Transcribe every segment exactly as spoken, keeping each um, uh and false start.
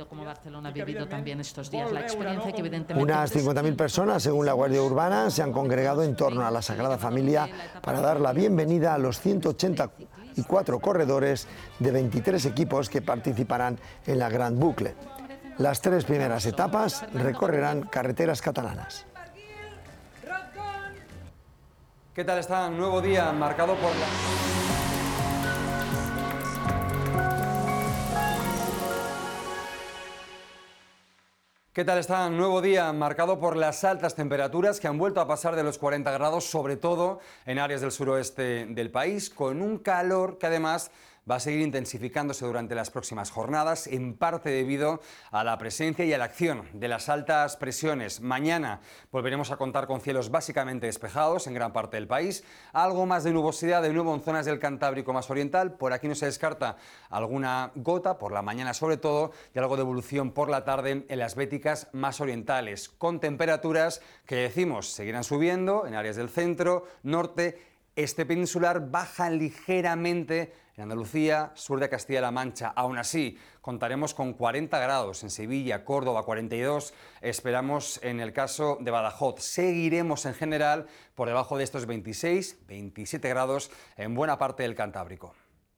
conocido como Barcelona ha vivido también estos días. La experiencia que evidentemente... Unas cincuenta mil personas, según la Guardia Urbana, se han congregado en torno a la Sagrada Familia para dar la bienvenida a los ciento ochenta y cuatro corredores de veintitrés equipos que participarán en la Gran Boucle. Las tres primeras etapas recorrerán carreteras catalanas. ¿Qué tal está? Nuevo día marcado por la... ¿Qué tal está? Nuevo día marcado por las altas temperaturas que han vuelto a pasar de los cuarenta grados, sobre todo en áreas del suroeste del país, con un calor que además va a seguir intensificándose durante las próximas jornadas, en parte debido a la presencia y a la acción de las altas presiones. Mañana volveremos a contar con cielos básicamente despejados en gran parte del país, algo más de nubosidad de nuevo en zonas del Cantábrico más oriental. Por aquí no se descarta alguna gota, por la mañana sobre todo, y algo de evolución por la tarde en las béticas más orientales, con temperaturas que decimos seguirán subiendo en áreas del centro, norte, este peninsular, bajan ligeramente en Andalucía, sur de Castilla-La Mancha. Aún así, contaremos con cuarenta grados en Sevilla, Córdoba, cuarenta y dos. Esperamos en el caso de Badajoz. Seguiremos en general por debajo de estos veintiséis, veintisiete grados en buena parte del Cantábrico.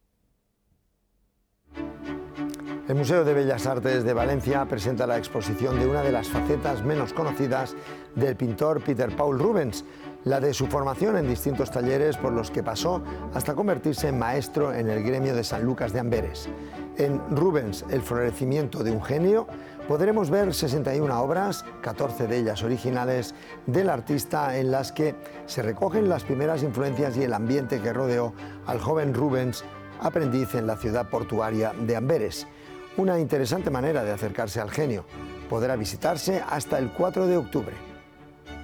El Museo de Bellas Artes de Valencia presenta la exposición de una de las facetas menos conocidas del pintor Peter Paul Rubens, la de su formación en distintos talleres por los que pasó hasta convertirse en maestro en el gremio de San Lucas de Amberes. En Rubens, el florecimiento de un genio, podremos ver sesenta y una obras, catorce de ellas originales, del artista, en las que se recogen las primeras influencias y el ambiente que rodeó al joven Rubens, aprendiz en la ciudad portuaria de Amberes. Una interesante manera de acercarse al genio. Podrá visitarse hasta el cuatro de octubre.